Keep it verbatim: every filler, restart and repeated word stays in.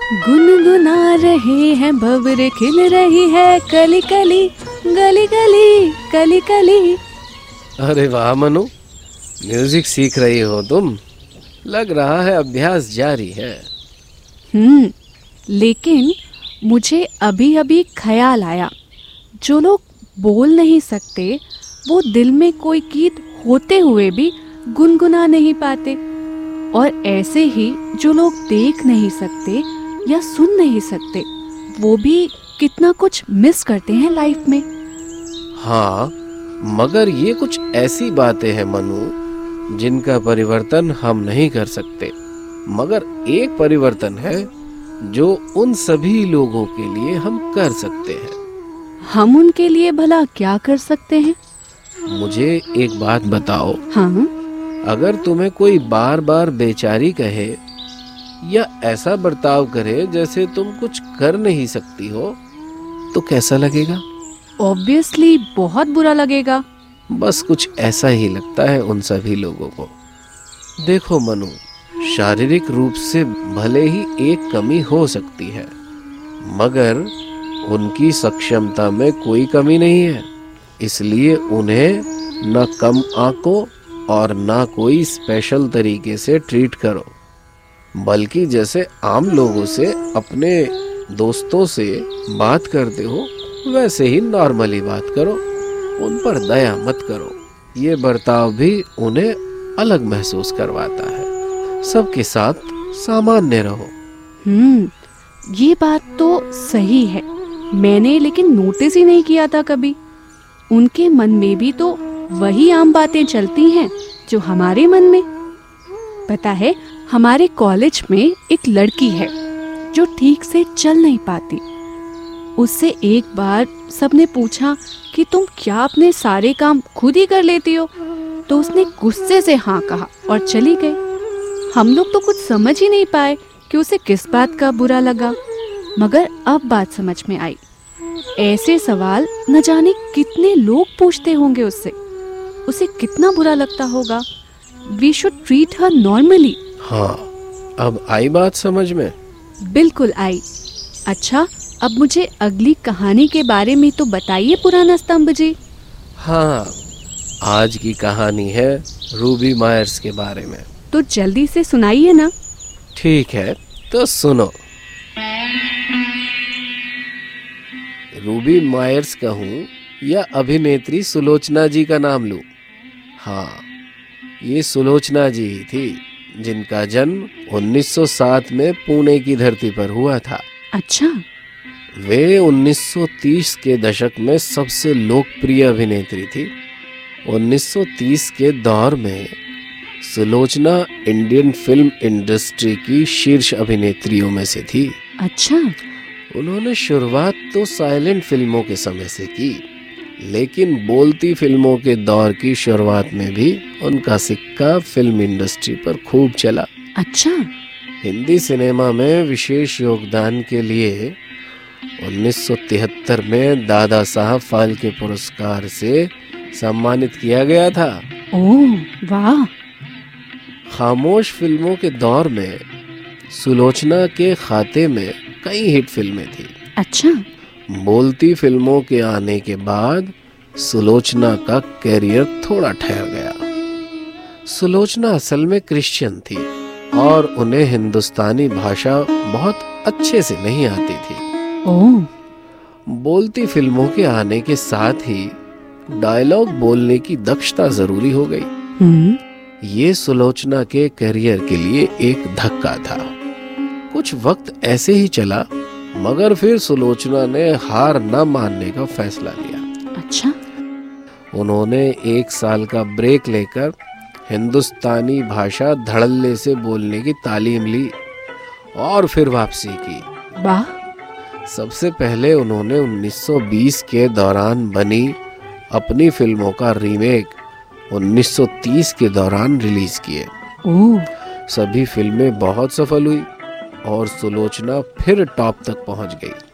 गुनगुना रहे हैं भंवरे, खिल रही है कली कली, गली गली कली कली। अरे वाह मनु, म्यूजिक सीख रही हो तुम। लग रहा है अभ्यास जारी है। हम्म लेकिन मुझे अभी अभी ख्याल आया, जो लोग बोल नहीं सकते वो दिल में कोई गीत होते हुए भी गुनगुना नहीं पाते, और ऐसे ही जो लोग देख नहीं सकते या सुन नहीं सकते वो भी कितना कुछ मिस करते हैं लाइफ में। हाँ, मगर ये कुछ ऐसी बातें हैं मनु जिनका परिवर्तन हम नहीं कर सकते, मगर एक परिवर्तन है जो उन सभी लोगों के लिए हम कर सकते हैं। हम उनके लिए भला क्या कर सकते हैं? मुझे एक बात बताओ। हाँ? अगर तुम्हें कोई बार बार बेचारी कहे या ऐसा बर्ताव करे जैसे तुम कुछ कर नहीं सकती हो, तो कैसा लगेगा? ऑब्वियसली बहुत बुरा लगेगा। बस कुछ ऐसा ही लगता है उन सभी लोगों को। देखो मनु, शारीरिक रूप से भले ही एक कमी हो सकती है, मगर उनकी सक्षमता में कोई कमी नहीं है। इसलिए उन्हें न कम आंको और न कोई स्पेशल तरीके से ट्रीट करो, बल्कि जैसे आम लोगों से अपने दोस्तों से बात करते हो वैसे ही नॉर्मली बात करो। उन पर दया मत करो। ये बर्ताव भी उन्हें अलग महसूस करवाता है। सबके साथ सामान्य रहो। हम्म ये बात तो सही है, मैंने लेकिन नोटिस ही नहीं किया था कभी। उनके मन में भी तो वही आम बातें चलती हैं जो हमारे मन में। पता है, हमारे कॉलेज में एक लड़की है जो ठीक से चल नहीं पाती। उससे एक बार सबने पूछा कि तुम क्या अपने सारे काम खुद ही कर लेती हो, तो उसने गुस्से से हाँ कहा और चली गई। हम लोग तो कुछ समझ ही नहीं पाए कि उसे किस बात का बुरा लगा, मगर अब बात समझ में आई। ऐसे सवाल न जाने कितने लोग पूछते होंगे उससे। उसे कितना बुरा लगता होगा। We should treat her normally. हाँ, अब आई बात समझ में? बिल्कुल आई। अच्छा, अब मुझे अगली कहानी के बारे में तो बताइए पुराना स्तंभ जी। हाँ, आज की कहानी है रूबी मायर्स के बारे में। तो जल्दी से सुनाइए ना। ठीक है, तो सुनो। रूबी मायर्स कहूँ या अभिनेत्री सुलोचना जी का नाम लूं? हाँ, ये सुलोचना जी ही थी जिनका जन्म उन्नीस सौ सात में पुणे की धरती पर हुआ था। अच्छा। वे उन्नीस सौ तीस के दशक में सबसे लोकप्रिय अभिनेत्री थी। उन्नीस सौ तीस के दौर में सुलोचना इंडियन फिल्म इंडस्ट्री की शीर्ष अभिनेत्रियों में से थी। अच्छा। उन्होंने शुरुआत तो साइलेंट फिल्मों के समय से की, लेकिन बोलती फिल्मों के दौर की शुरुआत में भी उनका सिक्का फिल्म इंडस्ट्री पर खूब चला। अच्छा। हिंदी सिनेमा में विशेष योगदान के लिए उन्नीस सौ तिहत्तर में दादा साहब फाल्के पुरस्कार से सम्मानित किया गया था। ओह वाह। खामोश फिल्मों के दौर में सुलोचना के खाते में कई हिट फिल्में थी। अच्छा। बोलती फिल्मों के आने के बाद सुलोचना का कैरियर थोड़ा ठहर गया। सुलोचना असल में क्रिश्चियन थी और उन्हें हिंदुस्तानी भाषा बहुत अच्छे से नहीं आती थी। ओह। बोलती फिल्मों के आने के साथ ही डायलॉग बोलने की दक्षता जरूरी हो गई। हम्म। ये सुलोचना के करियर के लिए एक धक्का था। कुछ वक्त ऐसे ही चला, मगर फिर सुलोचना ने हार न मानने का फैसला लिया। अच्छा। उन्होंने एक साल का ब्रेक लेकर हिंदुस्तानी भाषा धड़ल्ले से बोलने की तालीम ली और फिर वापसी की। वाह। सबसे पहले उन्होंने उन्नीस सौ बीस के दौरान बनी अपनी फिल्मों का रीमेक उन्नीस सौ तीस के दौरान रिलीज किए। ओह। सभी फिल्में बहुत सफल हुई और सुलोचना फिर टॉप तक पहुंच गई।